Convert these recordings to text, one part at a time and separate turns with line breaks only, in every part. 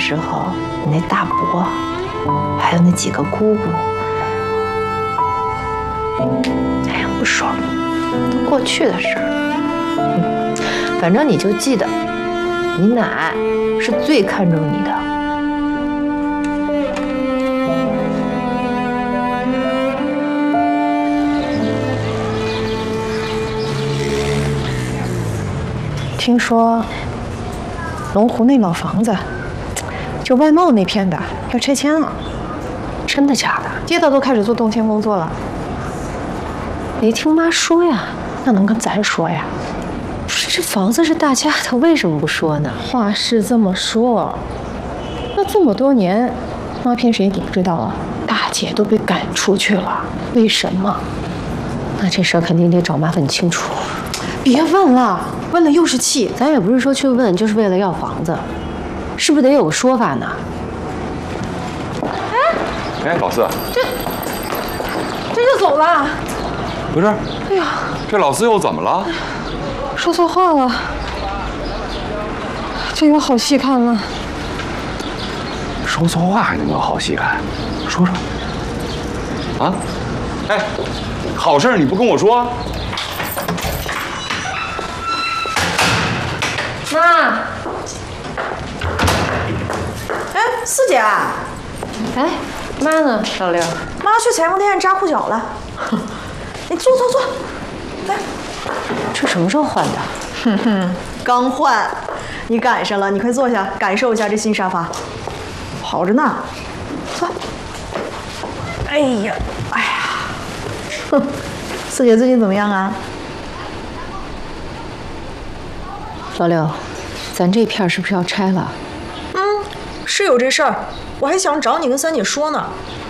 时候，你那大伯，还有那几个姑姑，哎呀，不爽，都过去的事儿。反正你就记得，你奶是最看重你的。
听说龙湖那老房子，就外贸那片的要拆迁了。
真的假的？
街道都开始做动迁工作了。
没听妈说呀？
那能跟咱说呀？
不是，这房子是大家的，为什么不说呢？
话是这么说，那这么多年，妈骗谁你不知道啊？大姐都被赶出去了，为什么？
那这事儿肯定得找妈问清楚。
别问了，问了又是气。
咱也不是说去问，就是为了要房子，是不是得有个说法呢？
哎，老四，
这就走了？
不是，
哎呀，
这老四又怎么了？
说错话了，这有好戏看了。
说错话还能有好戏看？说说。啊？哎，好事你不跟我说？
妈，
哎，四姐，
哎，妈呢？老六，
妈去裁缝店扎裤脚了。你坐。来，
这什么时候换的？
哼哼，刚换，你赶上了，你快坐下，感受一下这新沙发，好着呢。坐。哎呀，哼，四姐最近怎么样啊？
老六，咱这片是不是要拆了？
是有这事儿，我还想找你跟三姐说呢。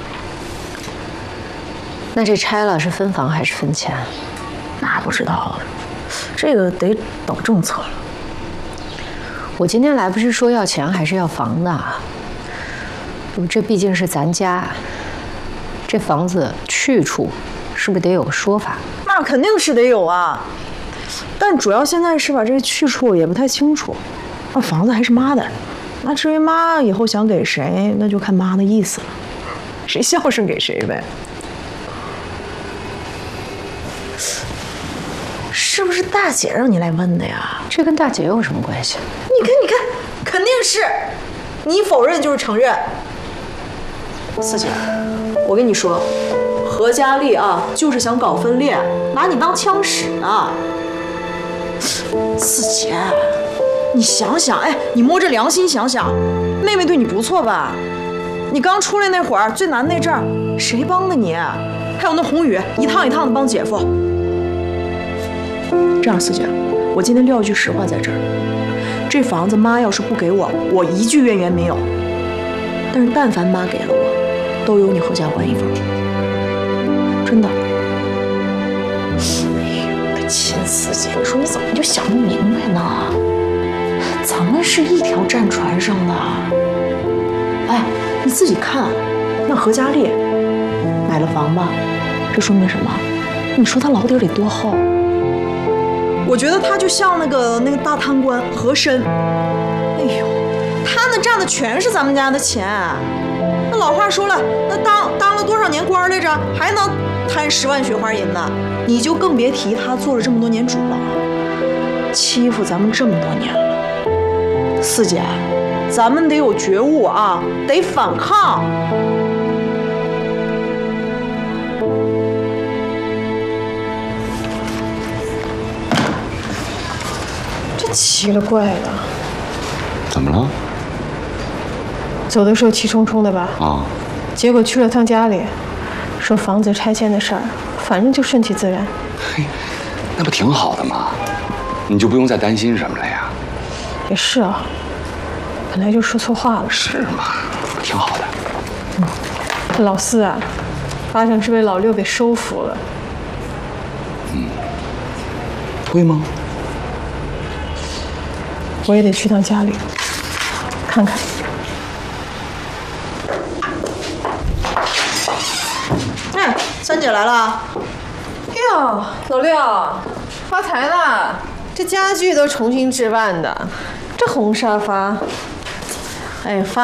那这拆了是分房还是分钱？
那不知道了，这个得等政策了。
我今天来不是说要钱还是要房的？这毕竟是咱家，这房子去处是不是得有个说法？
那肯定是得有啊，但主要现在是把这个去处也不太清楚。那房子还是妈的，那至于妈以后想给谁，那就看妈的意思了，谁孝顺给谁呗。是不是大姐让你来问的呀？
这跟大姐有什么关系？
你看，肯定是，你否认就是承认。四姐，我跟你说，何佳丽啊，就是想搞分裂，拿你当枪使呢。四姐，你想想，哎，你摸着良心想想，妹妹对你不错吧？你刚出来那会儿，最难那阵儿，谁帮的你？还有那宏宇，一趟一趟的帮姐夫。这样，四姐，我今天撂句实话在这儿，这房子妈要是不给我，我一句怨言没有。但是但凡妈给了我，都由你何家还一份，真的。哎呦，我的亲四姐，你说你怎么就想不明白呢？咱们是一条战船上的。哎，你自己看，那何佳丽买了房吧，这说明什么？你说她老底得多厚？我觉得他就像那个大贪官和珅，哎呦，他那占的全是咱们家的钱。那老话说了，那当了多少年官来着，还能贪10万雪花银呢？你就更别提他做了这么多年主了，欺负咱们这么多年了。四姐，咱们得有觉悟啊，得反抗。
奇了怪了，
怎么了？
走的时候气冲冲的吧？
啊，
结果去了趟家里，说房子拆迁的事儿，反正就顺其自然。
嘿，那不挺好的吗？你就不用再担心什么了呀。
也是啊，本来就说错话了。
是吗？挺好的。
老四啊，八成是被老六给收服了。
会吗？
我也得去趟家里看看。
哎，三姐来了。
哟，老六，发财了！这家具都重新置办的，这红沙发，哎，发。